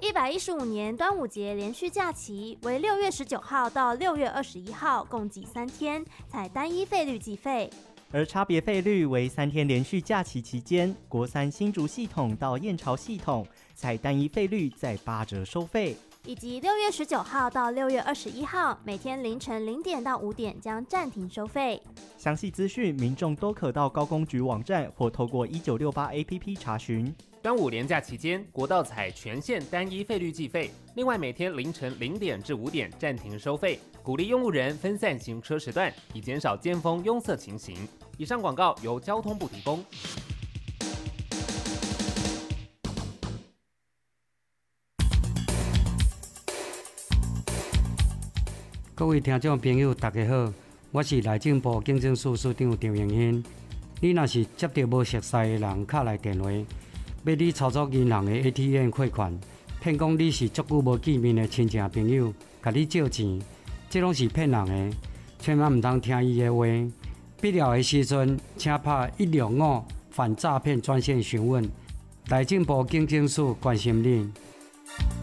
115年端午节连续假期为6月19号到6月21号，共计3天，采单一费率计费。 而差别费率为3天连续假期期间，国三新竹系统到燕巢系统采单一费率再8折收费， 以及6月19号到6月21号，每天凌晨0点到5点将暂停收费。 详细资讯民众都可到高公局网站或透过1968 APP 查询。 端午连假期间，国道采全线单一费率计费，另外每天凌晨0点至5点暂停收费，鼓励用路人分散行车时段，以减少尖峰拥塞情形。以上广告由交通部提供。 各位听众朋友，大家好，我是内政部警政署署长张永兴。你若是接到无熟悉的人敲来电话，要你操作银行的 ATM 汇款，骗讲你是足久无见面的亲戚朋友，甲你借钱，这拢是骗人的，千万唔通听伊的话。必要的时阵，请打165反诈骗专线询问。内政部警政署关心你。